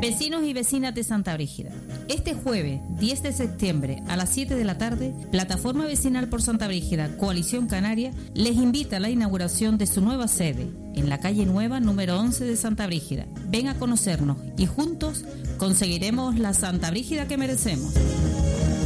Vecinos y vecinas de Santa Brígida, este jueves 10 de septiembre a las 7 de la tarde, Plataforma Vecinal por Santa Brígida, Coalición Canaria, les invita a la inauguración de su nueva sede, en la calle Nueva, número 11 de Santa Brígida. Ven a conocernos y juntos conseguiremos la Santa Brígida que merecemos.